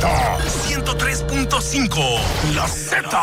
103.5. La Z.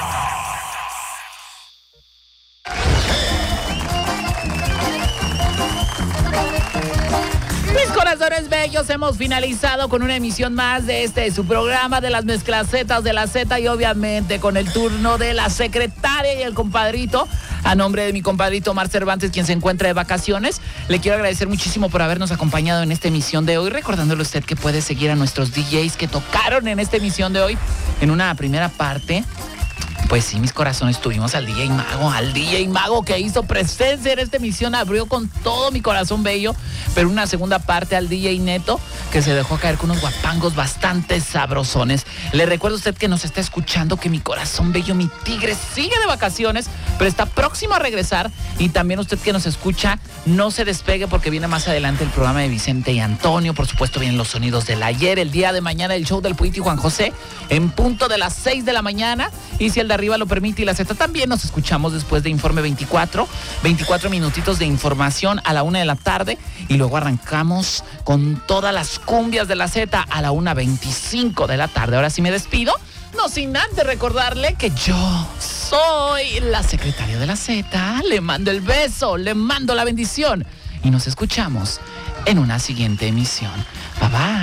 Mis corazones bellos, hemos finalizado con una emisión más de su programa de las mezclacetas de la Z y obviamente con el turno de la secretaria y el compadrito. A nombre de mi compadrito Omar Cervantes, quien se encuentra de vacaciones, le quiero agradecer muchísimo por habernos acompañado en esta emisión de hoy, recordándole a usted que puede seguir a nuestros DJs que tocaron en esta emisión de hoy. En una primera parte, pues sí, mis corazones, tuvimos al DJ Mago que hizo presencia en esta emisión, abrió con todo mi corazón bello, pero una segunda parte al DJ Neto, que se dejó caer con unos guapangos bastante sabrosones. Le recuerdo a usted que nos está escuchando que mi corazón bello, mi tigre, sigue de vacaciones, pero está próximo a regresar. Y también usted que nos escucha, no se despegue porque viene más adelante el programa de Vicente y Antonio. Por supuesto, vienen los sonidos del ayer. El día de mañana el show del Puiti y Juan José en punto de las 6 de la mañana. Y si el de arriba lo permite y la Z también, nos escuchamos después de Informe 24 minutitos de información a la 1 de la tarde. Y luego arrancamos con todas las cumbias de la Z a la 1:25 de la tarde. Ahora sí me despido, no sin antes recordarle que yo soy la secretaria de la Z. Le mando el beso, le mando la bendición y nos escuchamos en una siguiente emisión. Bye bye.